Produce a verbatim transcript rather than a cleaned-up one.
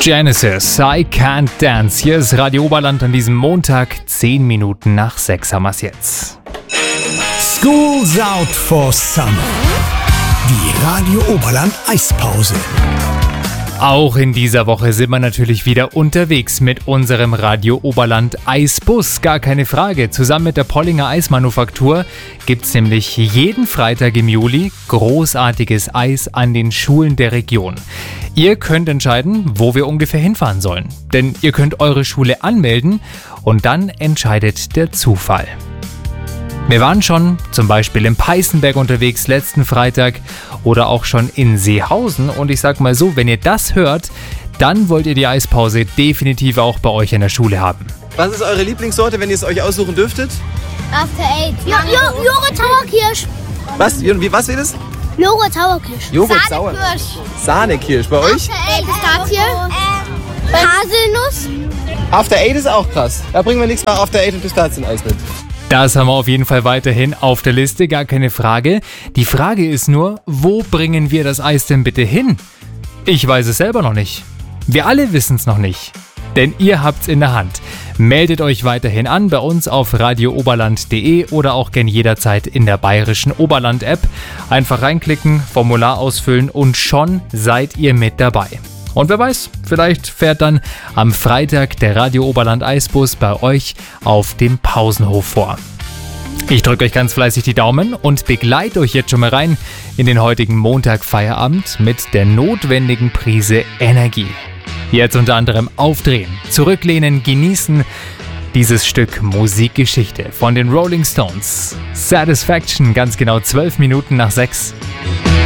Genesis, I Can't Dance. Hier ist Radio Oberland an diesem Montag, zehn Minuten nach sechs haben wir es jetzt. School's out for summer. Die Radio Oberland Eispause. Auch in dieser Woche sind wir natürlich wieder unterwegs mit unserem Radio Oberland Eisbus, gar keine Frage. Zusammen mit der Pollinger Eismanufaktur gibt es nämlich jeden Freitag im Juli großartiges Eis an den Schulen der Region. Ihr könnt entscheiden, wo wir ungefähr hinfahren sollen, denn ihr könnt eure Schule anmelden und dann entscheidet der Zufall. Wir waren schon zum Beispiel in Peißenberg unterwegs letzten Freitag oder auch schon in Seehausen und ich sag mal so, wenn ihr das hört, dann wollt ihr die Eispause definitiv auch bei euch in der Schule haben. Was ist eure Lieblingssorte, wenn ihr es euch aussuchen dürftet? After Eight. Jo jo Joghurt Sauerkirsch. Was? Wie, was wird es? Joghurt Sauerkirsch. Joghurt Sauerkirsch. Sahnekirsch. Bei euch? After Eight Pistazie. Ähm, Haselnuss. After Eight ist auch krass. Da bringen wir nichts mehr After Eight und Pistazieneis mit. Das haben wir auf jeden Fall weiterhin auf der Liste, gar keine Frage. Die Frage ist nur, wo bringen wir das Eis denn bitte hin? Ich weiß es selber noch nicht. Wir alle wissen es noch nicht. Denn ihr habt's in der Hand. Meldet euch weiterhin an bei uns auf radio oberland punkt de oder auch gern jederzeit in der bayerischen Oberland-App. Einfach reinklicken, Formular ausfüllen und schon seid ihr mit dabei. Und wer weiß, vielleicht fährt dann am Freitag der Radio Oberland Eisbus bei euch auf dem Pausenhof vor. Ich drücke euch ganz fleißig die Daumen und begleite euch jetzt schon mal rein in den heutigen Montag-Feierabend mit der notwendigen Prise Energie. Jetzt unter anderem aufdrehen, zurücklehnen, genießen dieses Stück Musikgeschichte von den Rolling Stones. Satisfaction, ganz genau zwölf Minuten nach sechs.